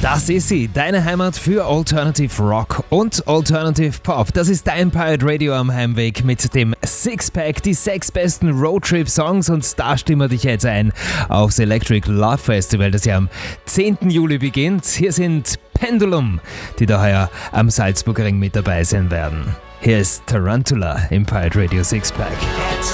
Das ist sie, deine Heimat für Alternative Rock und Alternative Pop. Das ist dein Pirate Radio am Heimweg mit dem Sixpack, die 6 besten Roadtrip-Songs, und da stimmen wir dich jetzt ein aufs Electric Love Festival, das ja am 10. Juli beginnt. Hier sind Pendulum, die da heuer am Salzburger Ring mit dabei sein werden. Hier ist Tarantula im Pirate Radio Sixpack.